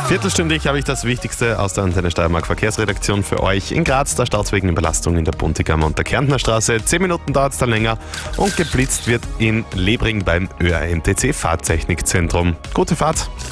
Viertelstündig habe ich das Wichtigste aus der Antenne Steiermark Verkehrsredaktion für euch. In Graz, der Stau wegen Überlastung in der Buntigammer und der Kärntner Straße. 10 Minuten dauert es dann länger und geblitzt wird in Lebring beim ÖAMTC Fahrtechnikzentrum. Gute Fahrt!